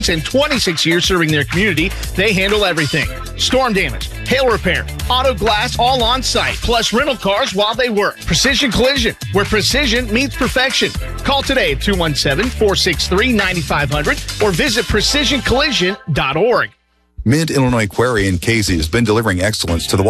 In 26 years serving their community, they handle everything. Storm damage, hail repair, auto glass, all on site, plus rental cars while they work. Precision Collision, where precision meets perfection. Call today at 217-463-9500 or visit precisioncollision.org. Mid-Illinois Quarry in Casey has been delivering excellence to the